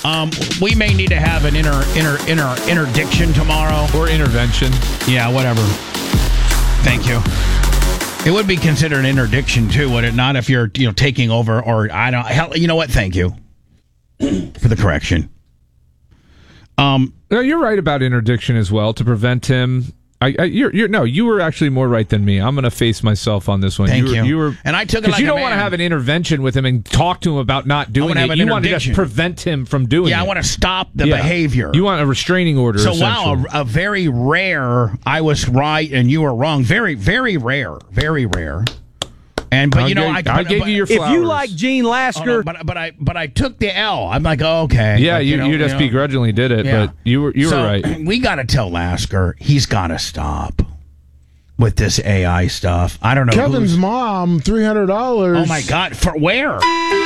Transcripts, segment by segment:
We may need to have an interdiction tomorrow. Or intervention. Yeah, whatever. Thank you. It would be considered an interdiction, too, would it not, if you're taking over or I don't... Hell, you know what? Thank you for the correction. No, you're right about interdiction as well, to prevent him... you were actually more right than me. I'm going to face myself on this one. Thank you. You were, and I took it because like you don't want to have an intervention with him and talk to him about not doing it. You want to just prevent him from doing it. Yeah, I want to stop the behavior. You want a restraining order. So wow, a very rare. I was right and you were wrong. Very, very rare. Very rare. And I gave you your flowers. If you like Gene Lasker, but I took the L. I'm like, oh, okay. Yeah, you just begrudgingly did it, but you were right. We got to tell Lasker he's got to stop with this AI stuff. I don't know. Kevin's mom, $300. Oh my God, for where?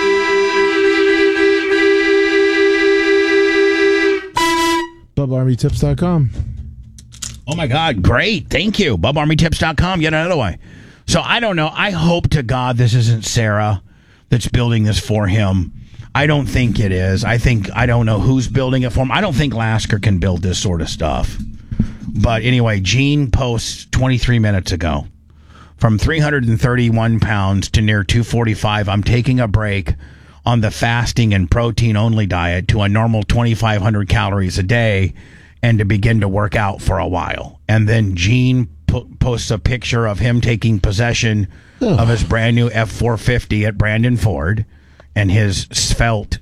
BubbaArmyTips.com. Oh my God, great. Thank you. BubbaArmyTips.com, yet another way. So I don't know. I hope to God this isn't Sarah that's building this for him. I don't think it is. I don't know who's building it for him. I don't think Lasker can build this sort of stuff. But anyway, Gene posts 23 minutes ago. From 331 pounds to near 245, I'm taking a break on the fasting and protein-only diet to a normal 2,500 calories a day and to begin to work out for a while. And then Gene posts a picture of him taking possession of his brand new F-450 at Brandon Ford and his svelte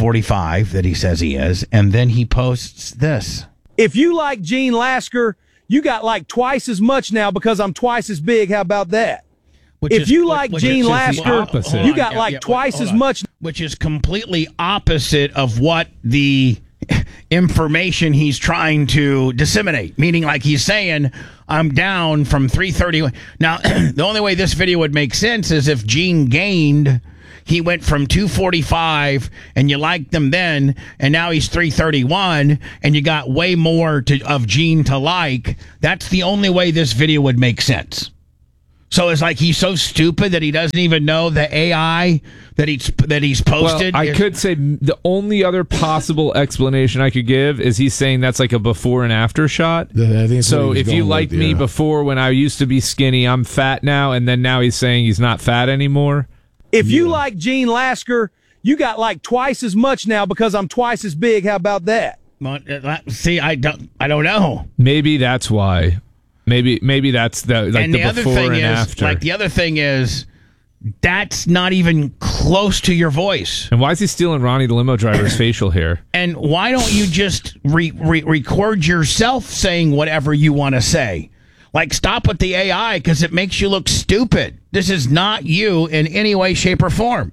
245 that he says he is. And then he posts this. If you like Gene Lasker, you got like twice as much now because I'm twice as big. How about that? If you like Gene Lasker, you got like twice as much. Which is completely opposite of what the information he's trying to disseminate, meaning like he's saying I'm down from 330. Now the only way this video would make sense is if Gene gained. He went from 245 and you liked him then, and now he's 331 and you got way more of Gene to like. That's the only way this video would make sense. So it's like he's so stupid that he doesn't even know the AI that he's posted. Well, I could say the only other possible explanation I could give is he's saying that's like a before and after shot. I think so if you liked me before when I used to be skinny, I'm fat now, and then now he's saying he's not fat anymore. If you like Gene Lasker, you got like twice as much now because I'm twice as big. How about that? See, I don't know. Maybe that's why. Maybe that's the before and after. Like the other thing is, that's not even close to your voice. And why is he stealing Ronnie the limo driver's facial hair? And why don't you just record yourself saying whatever you want to say? Like, stop with the AI because it makes you look stupid. This is not you in any way, shape, or form.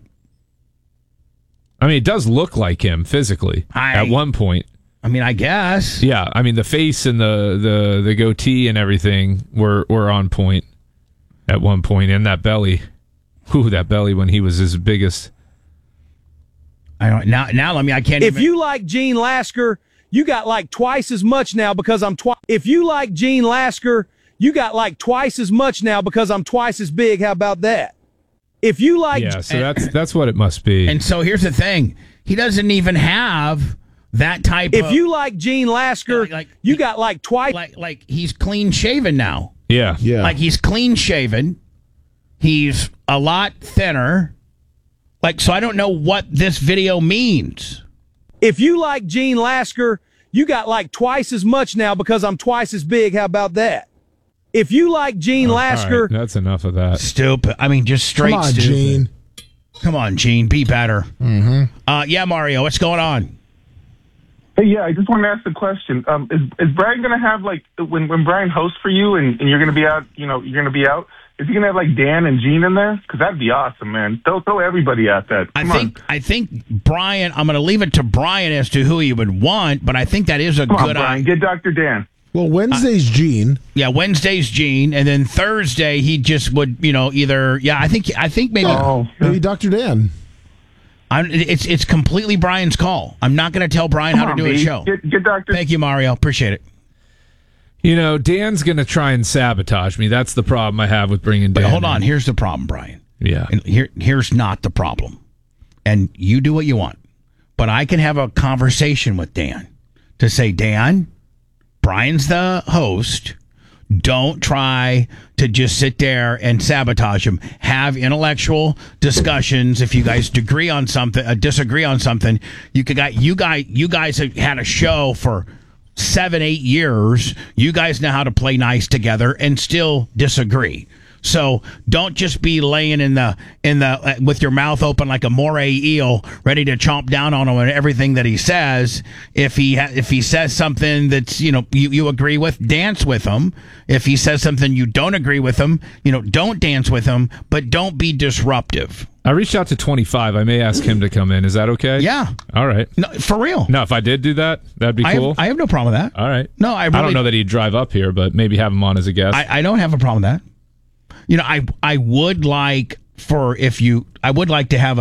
I mean, it does look like him physically at one point. I mean, I guess. Yeah, I mean, the face and the goatee and everything were on point at one point. And that belly. Whew, that belly when he was his biggest. I don't now. I can't. If you like Gene Lasker, you got like twice as much now because I'm twice. If you like Gene Lasker, you got like twice as much now because I'm twice as big. How about that? If you like, so that's what it must be. And so here's the thing: he doesn't even have that type. If you like Gene Lasker, you got like twice. Like he's clean shaven now. Yeah. Like he's clean shaven. He's a lot thinner. Like, so I don't know what this video means. If you like Gene Lasker, you got like twice as much now because I'm twice as big. How about that? If you like Gene Lasker... Right, that's enough of that. Stupid. I mean, just straight stupid. Gene. Come on, Gene. Be better. Mm-hmm. Yeah, Mario, what's going on? Hey, yeah, I just wanted to ask the question. Is Brian going to have, like, when Brian hosts for you and you're going to be out, you're going to be out, is he going to have, like, Dan and Gene in there? Because that'd be awesome, man. Throw everybody at that. I think Brian, I'm going to leave it to Brian as to who he would want, but I think that is a good idea. Brian, get Dr. Dan. Well, Wednesday's Gene. Yeah, Wednesday's Gene, and then Thursday he just would, either. Yeah, I think maybe maybe Dr. Dan. It's completely Brian's call. I'm not going to tell Brian how to do a show. Get Dr. Thank you, Mario. Appreciate it. Dan's going to try and sabotage me. That's the problem I have with bringing Dan. But hold on. Here's the problem, Brian. Yeah. And here's not the problem. And you do what you want. but I can have a conversation with Dan to say, Dan, Brian's the host. Don't try to just sit there and sabotage him. Have intellectual discussions. If you guys disagree on something, you guys have had a show for 7-8 years. You guys know how to play nice together and still disagree. So don't just be laying in the with your mouth open like a moray eel, ready to chomp down on him and everything that he says. If he says something that's you agree with, dance with him. If he says something you don't agree with him, don't dance with him, but don't be disruptive. I reached out to 25. I may ask him to come in. Is that okay? Yeah. All right. No, for real. No, if I did do that, that'd be cool. I have no problem with that. All right. No, I don't know that he'd drive up here, but maybe have him on as a guest. I don't have a problem with that. I would like to have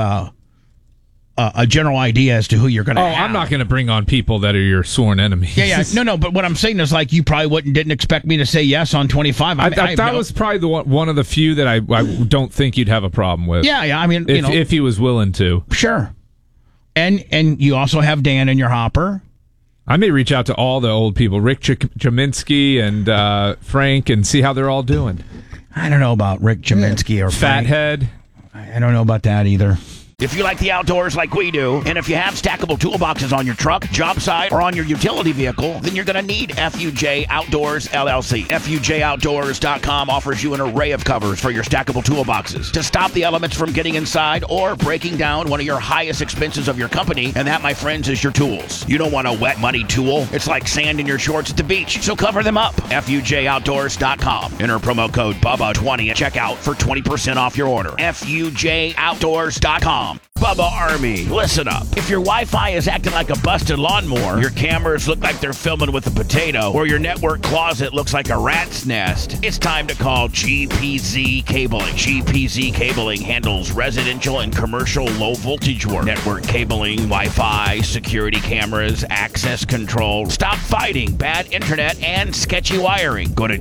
a general idea as to who you're going to have. I'm not going to bring on people that are your sworn enemies. Yeah. No, but what I'm saying is, like, you probably didn't expect me to say yes on 25. That was probably one of the few that I don't think you'd have a problem with. Yeah. I mean, if he was willing to. Sure. And you also have Dan in your hopper. I may reach out to all the old people, Rick Jaminski and Frank, and see how they're all doing. I don't know about Rick Jaminski or Frank. Fathead. I don't know about that either. If you like the outdoors like we do, and if you have stackable toolboxes on your truck, job site, or on your utility vehicle, then you're going to need FUJ Outdoors LLC. FUJOutdoors.com offers you an array of covers for your stackable toolboxes to stop the elements from getting inside or breaking down one of your highest expenses of your company, and that, my friends, is your tools. You don't want a wet, muddy tool. It's like sand in your shorts at the beach, so cover them up. FUJOutdoors.com. Enter promo code BUBBA20 at checkout for 20% off your order. FUJOutdoors.com. Bubba Army, listen up. If your Wi-Fi is acting like a busted lawnmower, your cameras look like they're filming with a potato, or your network closet looks like a rat's nest, it's time to call GPZ Cabling. GPZ Cabling handles residential and commercial low-voltage work, network cabling, Wi-Fi, security cameras, access control. Stop fighting bad internet and sketchy wiring. Go to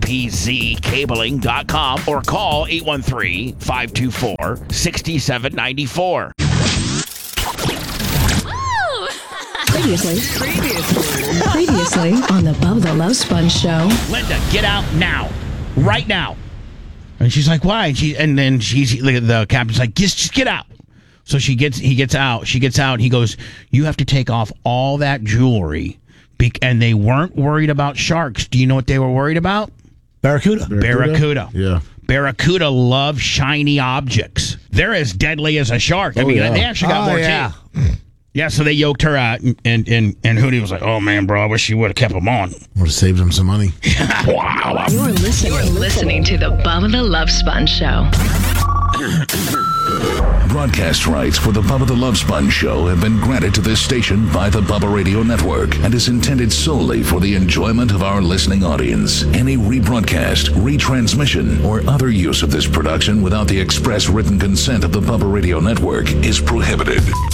gpzcabling.com or call 813-524-6794. Previously on the Bubba the Love Sponge Show. Linda, get out now. Right now. And she's like, why? And then the captain's like, just get out. So he gets out. She gets out. And he goes, you have to take off all that jewelry. And they weren't worried about sharks. Do you know what they were worried about? Barracuda. Yeah. Barracuda love shiny objects. They're as deadly as a shark. I mean, they actually got more teeth. Yeah, so they yoked her out, and Hootie was like, oh, man, bro, I wish you would have kept them on. Would have saved him some money. Wow. You're listening to the Bubba the Love Sponge Show. Broadcast rights for the Bubba the Love Sponge Show have been granted to this station by the Bubba Radio Network and is intended solely for the enjoyment of our listening audience. Any rebroadcast, retransmission, or other use of this production without the express written consent of the Bubba Radio Network is prohibited.